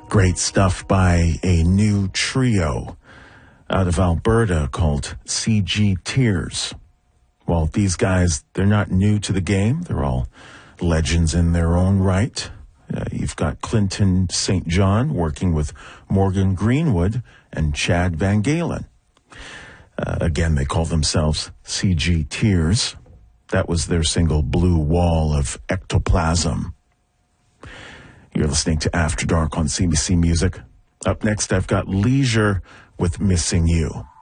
Great stuff by a new trio out of Alberta called CG Tears. Well, these guys, they're not new to the game. They're all legends in their own right. You've got Clinton St. John working with Morgan Greenwood and Chad Van Galen. Again, they call themselves CG Tears. That was their single Blue Wall of Ectoplasm. You're listening to After Dark on CBC Music. Up next, I've got Leisure with Missing You.